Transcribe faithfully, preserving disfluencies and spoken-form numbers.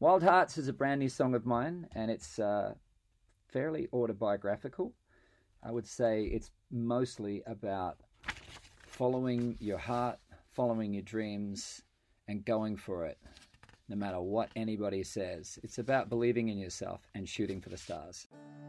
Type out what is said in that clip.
Wild Hearts is a brand new song of mine, and it's uh, fairly autobiographical. I would say it's mostly about following your heart, following your dreams, and going for it, no matter what anybody says. It's about believing in yourself and shooting for the stars.